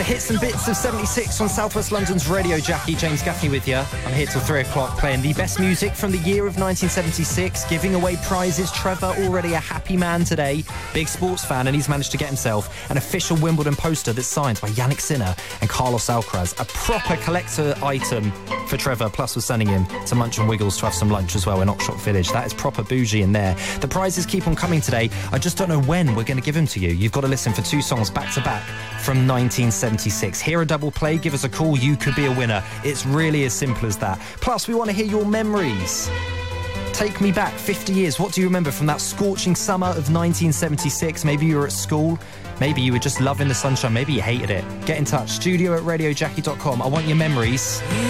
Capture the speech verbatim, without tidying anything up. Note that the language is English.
the hits and bits of seventy-six on South West London's Radio Jackie. James Gaffney with you. I'm here till three o'clock playing the best music from the year of nineteen seventy-six, giving away prizes. Trevor, already a happy man today, big sports fan, and he's managed to get himself an official Wimbledon poster that's signed by Yannick Sinner and Carlos Alcaraz. A proper collector item for Trevor, plus we're sending him to Munch and Wiggles to have some lunch as well in Oxshott Village. That is proper bougie in there. The prizes keep on coming today. I just don't know when we're going to give them to you. You've got to listen for two songs back to back from nineteen seventy-six. Hear a double play, give us a call, you could be a winner. It's really as simple as that. Plus, we want to hear your memories. Take me back fifty years. What do you remember from that scorching summer of nineteen seventy-six? Maybe you were at school. Maybe you were just loving the sunshine. Maybe you hated it. Get in touch. Studio at radio jackie dot com. I want your memories.